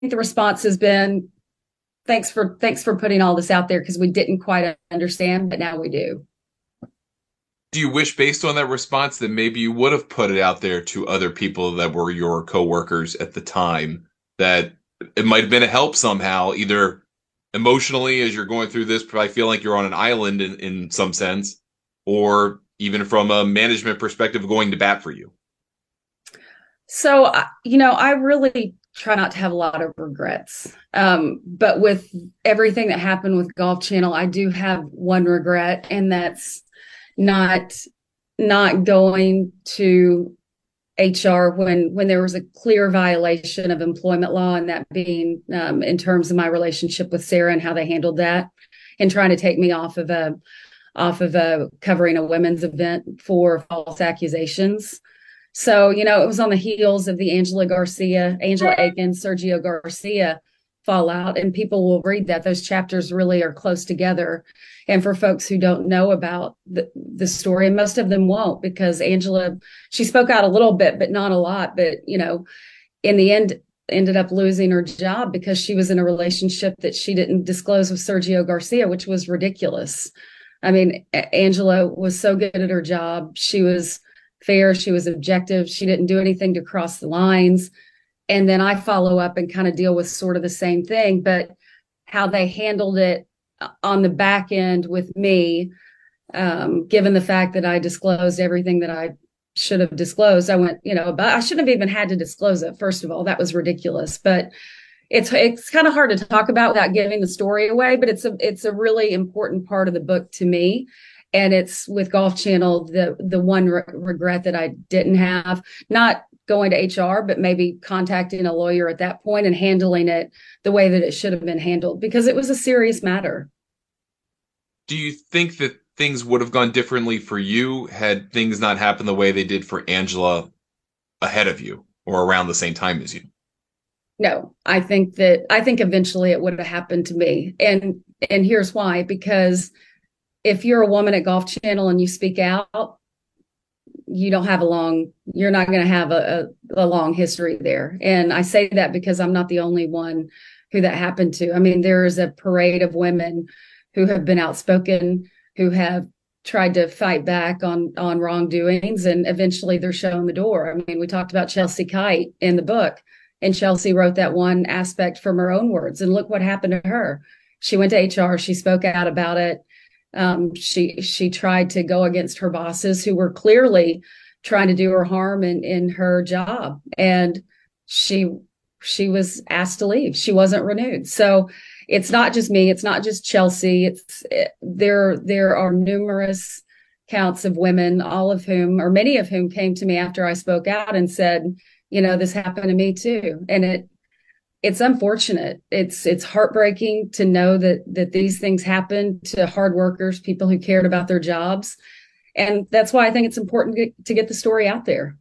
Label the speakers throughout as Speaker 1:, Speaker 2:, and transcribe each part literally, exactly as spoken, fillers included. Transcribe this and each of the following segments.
Speaker 1: the response has been, thanks for thanks for putting all this out there because we didn't quite understand, but now we do.
Speaker 2: Do you wish, based on that response, that maybe you would have put it out there to other people that were your coworkers at the time, that it might have been a help somehow, either emotionally as you're going through this, probably feel like you're on an island in, in some sense, or even from a management perspective, going to bat for you?
Speaker 1: So, uh, you know, I really try not to have a lot of regrets. Um, but with everything that happened with Golf Channel, I do have one regret, and that's not not going to H R when when there was a clear violation of employment law, and that being um, in terms of my relationship with Sarah and how they handled that, and trying to take me off of a off of a covering a women's event for false accusations. So, you know, it was on the heels of the Angela Garcia, Angela Aiken, Sergio Garcia fallout. And people will read that. Those chapters really are close together. And for folks who don't know about the, the story, and most of them won't, because Angela, she spoke out a little bit, but not a lot. But, you know, in the end, ended up losing her job because she was in a relationship that she didn't disclose with Sergio Garcia, which was ridiculous. I mean, Angela was so good at her job. She was fair. She was objective. She didn't do anything to cross the lines. And then I follow up and kind of deal with sort of the same thing, but how they handled it on the back end with me, um, given the fact that I disclosed everything that I should have disclosed. I went, you know, but I shouldn't have even had to disclose it. First of all, that was ridiculous. But it's it's kind of hard to talk about without giving the story away. But it's a it's a really important part of the book to me. And it's with Golf Channel, the the one re- regret that I didn't have, not going to H R, but maybe contacting a lawyer at that point and handling it the way that it should have been handled, because it was a serious matter.
Speaker 2: Do you think that things would have gone differently for you had things not happened the way they did for Angela ahead of you or around the same time as you?
Speaker 1: No, I think that I think eventually it would have happened to me. And and here's why, because if you're a woman at Golf Channel and you speak out, you don't have a long, you're not going to have a, a, a long history there. And I say that because I'm not the only one who that happened to. I mean, there is a parade of women who have been outspoken, who have tried to fight back on on wrongdoings, and eventually they're shown the door. I mean, we talked about Chelsea Kite in the book, and Chelsea wrote that one aspect from her own words, and look what happened to her. She went to H R, she spoke out about it. Um, she she tried to go against her bosses who were clearly trying to do her harm in in her job, and she she was asked to leave. She wasn't renewed. So it's not just me. It's not just Chelsea. It's it, there. There are numerous counts of women, all of whom, or many of whom, came to me after I spoke out and said, you know, this happened to me too, and it it's unfortunate. It's it's heartbreaking to know that that these things happen to hard workers, people who cared about their jobs, and that's why I think it's important to get, to get the story out there.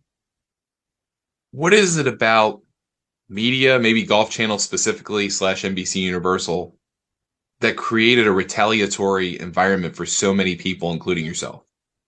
Speaker 2: What is it about media, maybe Golf Channel specifically, slash N B C Universal, that created a retaliatory environment for so many people, including yourself?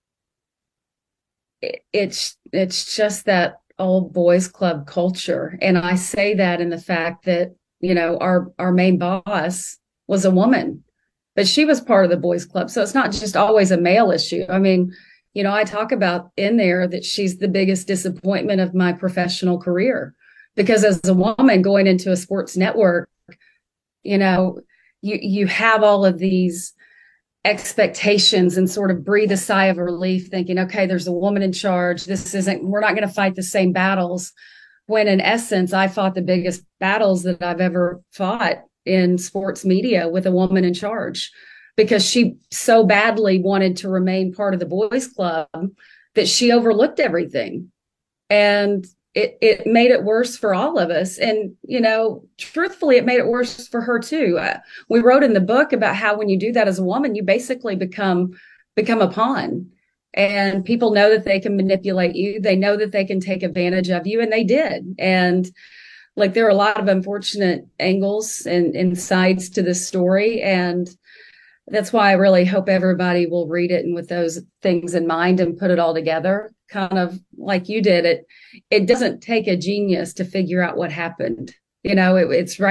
Speaker 1: It, it's it's just that old boys club culture, and I say that in the fact that, you know, our our main boss was a woman, but she was part of the boys club, so it's not just always a male issue. I mean, you know, I talk about in there that she's the biggest disappointment of my professional career, because as a woman going into a sports network, you know, you you have all of these expectations and sort of breathe a sigh of relief thinking, okay, there's a woman in charge. This isn't, we're not going to fight the same battles. When in essence, I fought the biggest battles that I've ever fought in sports media with a woman in charge, because she so badly wanted to remain part of the boys club that she overlooked everything. And it, it made it worse for all of us. And, you know, truthfully, it made it worse for her too. Uh, we wrote in the book about how when you do that as a woman, you basically become become a pawn. And people know that they can manipulate you. They know that they can take advantage of you, and they did. And like, there are a lot of unfortunate angles and, and sides to this story. And that's why I really hope everybody will read it and with those things in mind and put it all together, kind of like you did. It it doesn't take a genius to figure out what happened. You know, it, it's right